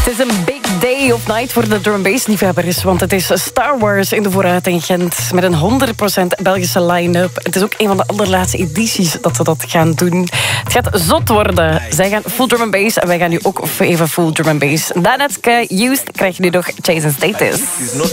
Het is een big day of night voor de drum and bass liefhebbers, want het is Star Wars in de Vooruit in Gent met een 100% Belgische line-up. Het is ook een van de allerlaatste edities dat ze dat gaan doen. Het gaat zot worden. Zij gaan full drum and bass en wij gaan nu ook even full drum and bass. Daarnet Used krijg je nu nog Chase and Status.